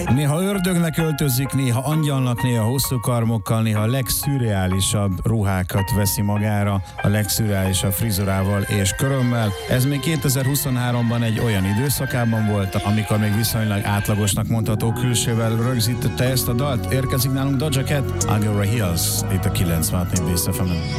Néha ördögnek öltözik, néha angyalnak, néha hosszú karmokkal, néha a legszürreálisabb ruhákat veszi magára, a legszürreálisabb frizurával és körömmel. Ez még 2023-ban egy olyan időszakában volt, amikor még viszonylag átlagosnak mondható külsővel rögzítette ezt a dalt. Érkezik nálunk Doja Cat, Agora Hills, itt a 96. Base FM-en.